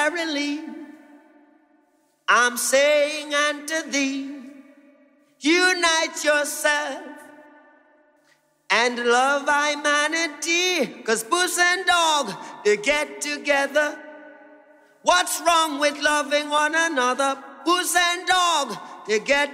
verily, I'm saying unto thee, unite yourself and love humanity. 'Cause puss and dog, they get together. What's wrong with loving one another? Puss and dog, they get